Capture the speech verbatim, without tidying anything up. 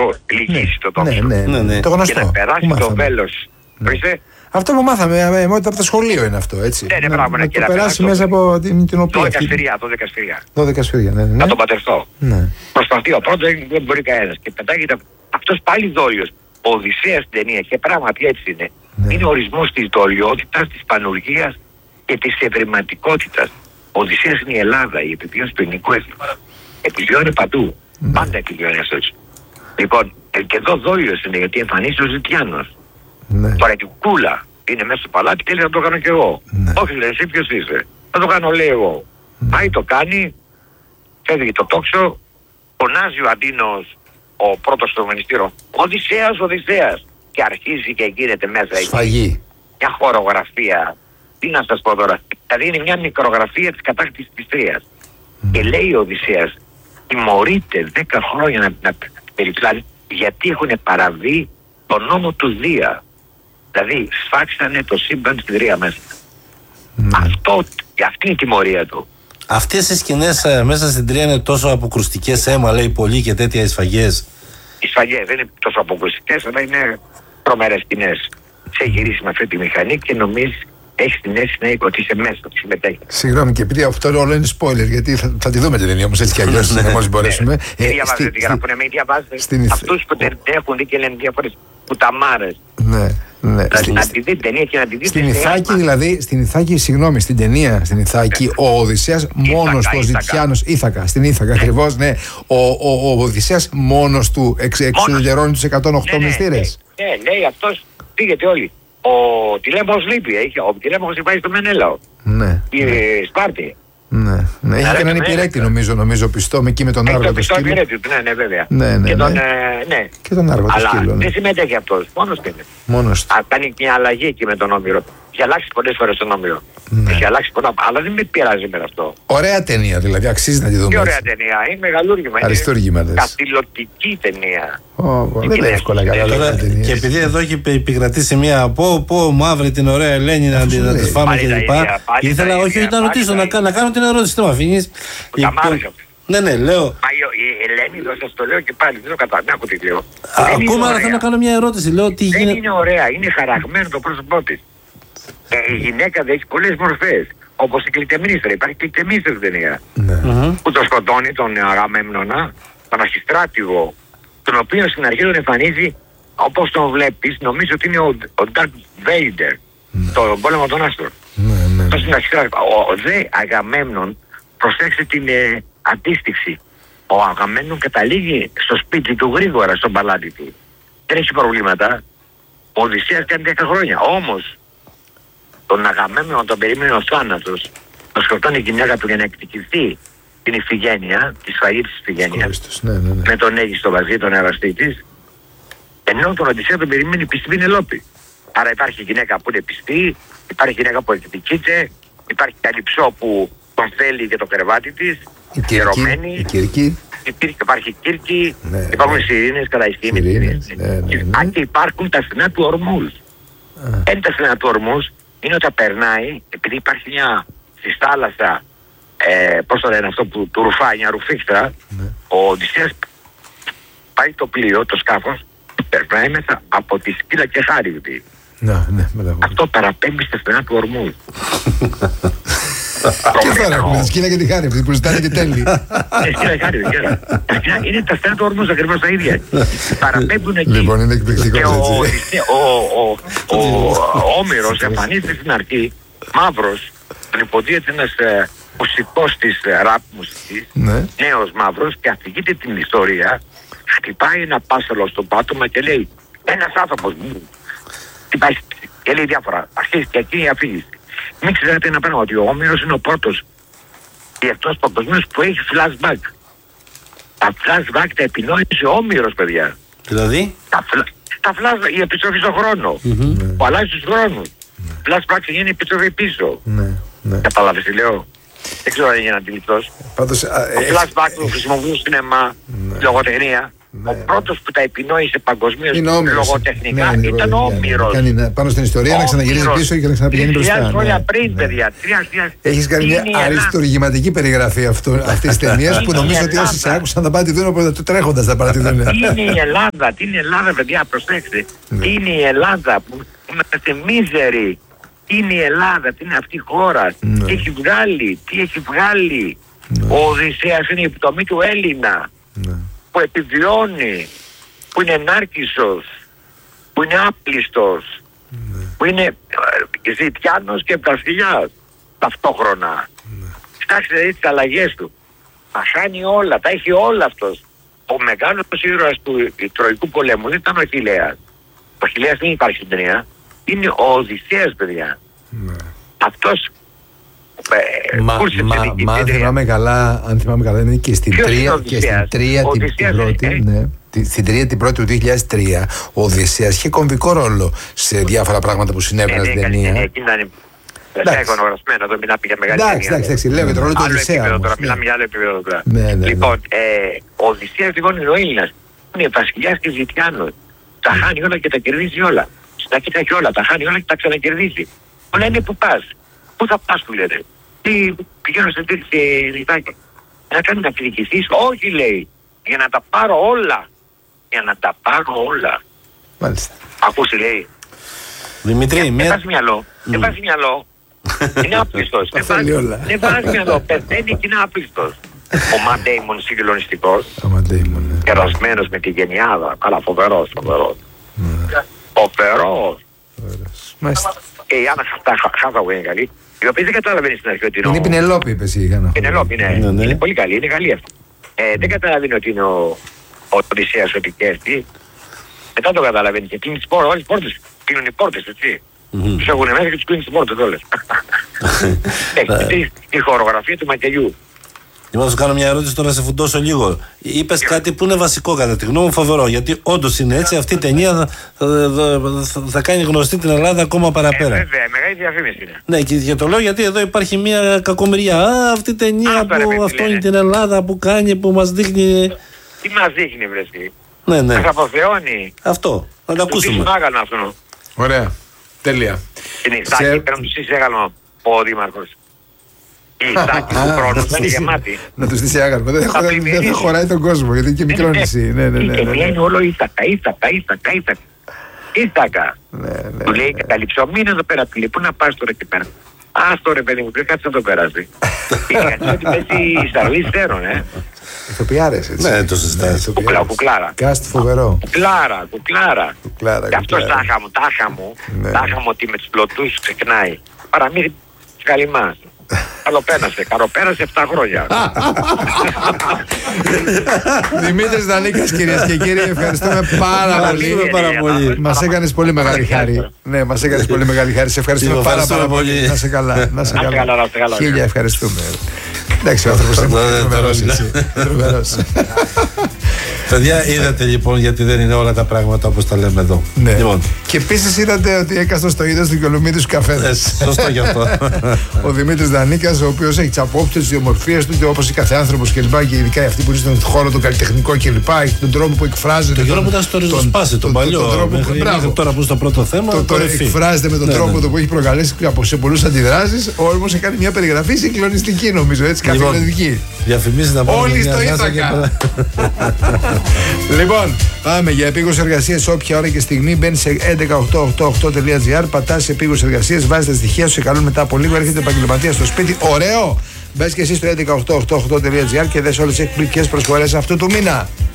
το λυγίσει το τόξο. Ναι, ναι, ναι. Το γνωστό. Και να περάσει το βέλος. Ναι. Αυτό που μάθαμε από τα σχολείο είναι αυτό, έτσι. Ναι, ναι, πράγμα, να, να το περάσει μέσα από την, την οποία. δώδεκα σφυριά, δώδεκα σφυριά. δώδεκα σφυριά, ναι, ναι. Να τον πατερθώ. Ναι. Προσπαθεί ο πρώτος, δεν μπορεί κανένας. Και πετάγεται. Αυτός πάλι δόλιος. Ο Οδυσσέας στην ταινία, και πράγματι έτσι είναι. Ναι. Είναι ορισμός της δολιότητας, της πανουργίας και της ευρηματικότητας. Ο Οδυσσέας είναι η Ελλάδα, η επιβίωση του ελληνικού έθνου. Επιβιώνει παντού. Ναι. Πάντα επιβιώνει αυτός. Λοιπόν, και εδώ δόλιος είναι, γιατί εμφανίζεται ο Ζητιάνος. Ναι. Τώρα η κούλα είναι μέσα στο παλάτι και λέει να το κάνω κι εγώ. Ναι. Όχι, λέει, εσύ ποιος είσαι. Θα το κάνω, λέει, εγώ. Ναι. Πάει, το κάνει, φεύγει το τόξο, φωνάζει ο Αντίνος, ο πρώτος στο μενιστήριο, Οδυσσέας, Οδυσσέας. Και αρχίζει και γίνεται μέσα εκεί μια χορογραφία. Τι να σας πω τώρα. Δηλαδή είναι μια μικρογραφία της κατάκτησης της Τρίας. Mm. Και λέει ο Οδυσσέας, τιμωρείται δέκα χρόνια να, να περιπλάνει, γιατί έχουν παραβεί τον νόμο του Δία. Δηλαδή σφάξανε το σύμπαν στην Τρία μέσα. Mm. Αυτό, αυτή είναι η τιμωρία του. Αυτές οι σκηνές ε, μέσα στην Τρία είναι τόσο αποκρουστικές, αίμα λέει πολύ και τέτοια οι σφαγές. Οι σφαγές δεν είναι τόσο αποκρουστικές, αλλά είναι τρομερές σκηνές. Σε γυρίσει με αυτή τη μηχανή και νομίζει, έχει την αίσθηση ότι είσαι μέσα, ότι συμμετέχει. Συγγνώμη, και επειδή αυτό όλο είναι spoiler, γιατί θα, θα τη δούμε την ταινία όμως έτσι κι αλλιώς, να μόλις μπορέσουμε. Τι διαβάζετε, τι γράφουνε, μην διαβάζετε. Αυτούς που δεν έχουν δει και λένε διάφορες πουταμάρες. Ναι. Ναι. Στην, να τη δει την ταινία και να τη δει στην Ιθάκη, δηλαδή, στην Ιθάκη, συγγνώμη, στην ταινία, στην Ιθάκη, ναι. Ο Οδυσσέας μόνος του, ο Ζητιάνος, Ήθακα, στην Ήθακα, ναι. Ακριβώς, ναι. Ο, ο, ο Οδυσσέας μόνος του εξουδετερώνει τους εκατόν οκτώ ναι, μυστήρες. Ναι, ναι, ναι, λέει αυτός, πήγαινε όλοι. Ο Τηλέμαχος λείπει, ο Τηλέμαχος πάει στο Μενέλαο. Ναι. Η Σπάρτη. Ναι, ναι. Είχε και έναν υπηρέτη νομίζω, νομίζω πιστό με εκεί με τον Άργο το σκύλο. Ναι, ναι, βέβαια. Ναι, ναι, και, τον, ναι. Ε, ναι. και τον Άργο το σκύλο. Αλλά ναι. δεν συμμετέχει αυτός, μόνος του είναι. Μόνος του. Α, κάνει μια αλλαγή εκεί με τον Όμηρο. Έχει αλλάξει πολλές φορές τον Όμηρο. Ναι. Έχει αλλάξει πολλά, αλλά δεν με πειράζει με αυτό. Ωραία ταινία δηλαδή, αξίζει να τη δούμε. Τι ωραία ταινία, είναι μεγαλούργημα. Αριστούργημα. Καθηλωτική ταινία. Oh, δεν είναι εύκολα καλά. Και επειδή εδώ έχει επικρατήσει μια πω, πω μαύρη την ωραία Ελένη να τη φάμε κλπ. Ήθελα όχι να ρωτήσω, να κάνω την ερώτηση. Το αφήνεις. Ναι, ναι, λέω. Μα η Ελένη, εδώ σας το λέω και πάλι, δεν το καταλαβαίνω, ακούτε τι λέω. Ακόμα αλλά θέλω να κάνω μια ερώτηση. Λέω, τι δεν είναι ωραία, είναι χαραγμένο το πρόσωπό της. Ε, η γυναίκα δεν έχει πολλές μορφές. Όπως η Κλειτεμνίστρα, υπάρχει Κλειτεμνίστρα στην ταινία. Ναι. Που το σκοτώνει τον Αγαμέμνονα, τον αρχιστράτηγο, τον οποίο στην αρχή τον εμφανίζει, όπως τον βλέπεις, νομίζω ότι είναι ο, ο Darth Vader, ναι. Το πόλεμο των άστρων. Ναι, ναι, ναι. Ο, ο δε Αγαμέμνον, προσέξτε την ε, αντίστοιξη. Ο Αγαμέμνον καταλήγει στο σπίτι του γρήγορα, στον παλάτι του. Δεν έχει προβλήματα. Ο Οδυσσέας κάνει δέκα χρόνια. Όμως, τον Αγαμέμνον τον περίμενε ο θάνατος. Τον σκοτώνει η γυναίκα του για να εκτικηθεί την Ιφηγένεια, τη σφαγή της Ιφηγένειας, ναι, ναι, ναι. με τον Αίγιστο Βαζί, τον εραστή της. Ενώ τον Οδυσσέα τον περιμένει η πιστή Πηνελόπη. Άρα υπάρχει γυναίκα που είναι πιστή, υπάρχει γυναίκα που εκδικείται, υπάρχει καλυψό που τον θέλει για το κρεβάτι της, η ερωμένη. Η Κύρκη. Υπάρχει Κύρκη, ναι, υπάρχουν ναι. Σιρήνες, κατά ισχύει με τις Σιρήνες. Αν και υπάρχουν τα στενά του Ορμούς. Ένα τα στενά του Ορμούς είναι όταν περνάει, επειδή υπάρχει μια στη θάλασσα, ε, πώς το λένε αυτό που του ρουφάει, μια ρουφίχτρα, ναι. Ο Οδυσσέας πάει το πλοίο, το σκάφος, περνάει μέσα από τη Σκύλα και Χάριβδη. Ναι, ναι, αυτό παραπέμπει στα στενά του Ορμούς. Και τώρα έχουμε τη Σκύλα και τη Χάριβδη που ζητάνε και τέλει. Ναι, Σκύλα και Χάριβδη, είναι τα στενά του Ορμούς ακριβώς τα ίδια. Παραπέμπουν εκεί. Λοιπόν, είναι εκπληκτικός έτσι. Ο Όμηρος εμφανίζεται στην αρχή μαύρος, τον υποδίεται ένας μουσικός της ραπ μουσικής, νέος μαύρος, και αφηγείται την ιστορία. Χτυπάει ένα πάσαλο στο πάτωμα και λέει ένας άνθρωπος μου. Και λέει διάφορα. Αρχίζει και εκεί η αφήγηση. Μην ξέρετε ένα πράγμα, ότι ο Όμηρος είναι ο πρώτος διεθνώς παγκοσμίως που έχει flashback. Τα flashback τα επινόησε ο Όμηρος, παιδιά. Δηλαδή? Τα, τα flashback, η επιστροφή στον χρόνο. Mm-hmm. Που αλλάζει τους χρόνους. Mm-hmm. Flashback είναι η επιστροφή πίσω. Mm-hmm. Καταλάβεις τι λέω? Δεν ξέρω αν είναι αντιληπτός. Πάντως, το flashback που χρησιμοποιούν στο σινεμά, λογοτεχνία, Ναι. Ο πρώτος που τα επινόησε παγκοσμίως λογοτεχνικά ναι, ναι, ήταν ναι, ο Όμηρος. Κάνει ναι, πάνω στην ιστορία να ξαναγυρίζει πίσω και να ξαναπηγαίνει μπροστά. Τρία χρόνια ναι, πριν, ναι. παιδιά. Έχεις κάνει μια αριστουργηματική περιγραφή αυτής της ταινίας που νομίζω ότι όσοι σε άκουσαν θα πάνε τη δουν τρέχοντας θα πάνε τη δουν. Τι είναι η Ελλάδα, τι είναι η Ελλάδα, παιδιά, προσέξτε. Τι είναι η Ελλάδα που είμαστε μίζεροι. Τι είναι η Ελλάδα, τι είναι αυτή η χώρα. Τι έχει βγάλει, τι έχει βγάλει. Ο Οδυσσέας είναι η πτωμή του Έλληνα. Που επιβιώνει, που είναι ενάρκησος, που είναι άπλιστος, ναι. που είναι ζητιάνος και βασιλιάς ταυτόχρονα. Ναι. Κοιτάξτε δείτε τις αλλαγές του. Τα χάνει όλα, τα έχει όλα αυτός. Ο μεγάλος ήρωας του Τροϊκού πολέμου δεν ήταν ο Αχιλλέας. Ο Αχιλλέας δεν υπάρχει στην ταινία. Είναι ο Οδυσσέας, παιδιά. Ναι. Αυτός Μα, μα, μα αν θυμάμαι καλά, αν θυμάμαι καλά, είναι και στην τρία, και στην τρία την, την πρώτη, ε? ναι, στην τρία την πρώτη του δύο χιλιάδες τρία, ο Οδυσσέας είχε κομβικό ρόλο σε διάφορα πράγματα που συνέβαιναν στην ταινία. Δεν εικονογραφημένο, εδώ μιλάμε για μεγάλη ταινία. Εντάξει, εντάξει, λέω για τον ρόλο του Οδυσσέα. Τώρα μιλάμε για άλλο επίπεδο τώρα. Λοιπόν, ο Οδυσσέας λοιπόν είναι ο Έλληνας. Είναι βασιλιάς και ζητιάνος. Τα χάνει όλα και τα κερδίζει όλα. Στα τα έχει όλα, τα χάνει όλα και τα ξανακερδίζει. Όλα είναι που πας. Πού θα πας, του λέτε. Τι πηγαίνω σε τέτοια ρητάκια. Να κάνει να πληκηθείς. Όχι, λέει. Για να τα πάρω όλα. Για να τα πάρω όλα. Μάλιστα. Ακούσε, λέει. Δημητρή, μία... Δεν βάζει μυαλό. Δεν βάζει μυαλό. Είναι άπλιστος. Δεν βάζει μυαλό. Πεθαίνει και είναι άπλιστος. Ο Ματ Ντέιμον συγκλονιστικός. Κερασμένος με τη γενιάδα. Αλλά φοβερός, φοβερός. Φοβερός. Και η Άννα Χάθαουι είναι καλή. Η οποία δεν καταλαβαίνει στην αρχή ότι είναι. Είναι η Πινελόπη, είπε η Γιάννα. Πινελόπη, ναι. ναι, ναι. Είναι πολύ καλή, είναι καλή αυτή. Ε, δεν καταλαβαίνει ότι είναι ο, ο Οδυσσέας ότι κέρδει. Μετά το καταλαβαίνει και κλείνει τις πόρτες. Όλες τις πόρτες κλείνουν οι πόρτες, έτσι. Mm-hmm. Τους έχουν μέσα και τους κλείνει τις πόρτες όλες. Έχει τη χορογραφία του μακελιού. Λοιπόν, θα σου κάνω μια ερώτηση τώρα, σε φουντώσω λίγο. Είπες κάτι που είναι βασικό κατά τη γνώμη μου, φοβερό. Γιατί όντως είναι έτσι, αυτή η ταινία θα, θα, θα, θα κάνει γνωστή την Ελλάδα ακόμα παραπέρα. Ε, βέβαια, μεγάλη διαφήμιση είναι. Ναι, και, και το λέω γιατί εδώ υπάρχει μια κακομοιριά. Α, αυτή η ταινία Α, που αυτό είναι την Ελλάδα που κάνει, που μας δείχνει. Τι μας δείχνει, βρεστή. Ναι, ναι. Μας αποθεώνει. Αυτό. Να το ακούσουμε. Αυτό. Ωραία. Τέλεια. Είναι η Σάκη, πρέπει να του στήσει άγαλμα ο Δήμαρχος. Η Σάκη του χρόνου θα είναι γεμάτη. Να του στήσει άγαλμα. Δεν θα χωράει τον κόσμο γιατί είναι και μικρό νησί. Ναι, ναι, ναι. Και είναι όλο Ήθακα, Ήθακα, Ήθακα, Ήθακα. Ήθακα. Του λέει καταλήψω, μην εδώ πέρα, του λέει, πού να πας τώρα εκεί πέρα. Άστο ρε παιδί μου, πρέπει κάτι να το περάσει. Γιατί ότι πέσει η Σταρλή στέρων, ε. Ηθοποιάρες, έτσι. Ναι, το συζητάς. Κουκλά, κουκλάρα. Κάστ φοβερό. Κουκλάρα, κουκλάρα. Γι' αυτό τάχα μου, τάχα μου, τάχα μου ότι με τους πλωτούς ξεκινάει. Παραμύθι της Καλυμάς. Καλοπέρασε, καλοπέρασε επτά χρόνια. Δημήτρης Δανίκας, κυρίες και κύριοι, ευχαριστούμε πάρα πολύ. Μας έκανες πολύ μεγάλη χάρη. Ναι, μας έκανες πολύ μεγάλη χάρη. Σε ευχαριστούμε πάρα πολύ. Να σε καλά. Να σε καλά. Χίλια ευχαριστούμε. Εντάξει, ο άνθρωπος είναι τρομερός. Παιδιά, είδατε λοιπόν γιατί δεν είναι όλα τα πράγματα όπως τα λέμε εδώ. Ναι. Λοιπόν. Και επίσης είδατε ότι έκαστο στο είδος του Κολομίδης καφέδες. Σωστό γι' αυτό. Ο Δημήτρης Δανίκας, ο οποίος έχει τις απόψεις, τις ιδιομορφίες του, όπως η κάθε άνθρωπος κλπ. Και ειδικά αυτοί που είναι στον χώρο τον καλλιτεχνικό κλπ. Έχει τον τρόπο που εκφράζεται. Το γύρο που ήταν στο ριζοσπάσι, τον παλιό. Τώρα που στο πρώτο θέμα. Το εκφράζεται με τον τρόπο που έχει προκαλέσει σε πολλούς αντιδράσεις. Όμως έχει κάνει μια περιγραφή συγκλονιστική, νομίζω, έτσι, καθημερινή. Διαφημίζει να πούμε. Όλοι στο Ήθακα. Λοιπόν, πάμε για επίγουσες εργασίες όποια ώρα και στιγμή. Μπαίνει σε έντεκα οκτώ ογδόντα οκτώ τελεία τζι άρ, πατάς σε επίγουσες εργασίες, βάζεις τα στοιχεία σου, σε καλούν μετά από λίγο, έρχεται επαγγελματία στο σπίτι. Ωραίο! Μπες και εσύ στο έντεκα οκτώ ογδόντα οκτώ τελεία τζι άρ και δες όλες τις εκπληκτικές προσφορές αυτού του μήνα.